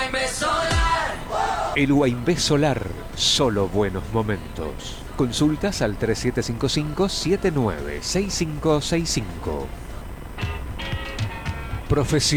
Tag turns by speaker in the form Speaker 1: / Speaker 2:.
Speaker 1: El Huaynvé Solar, solo buenos momentos. Consultas al 3755-796565. Profesión.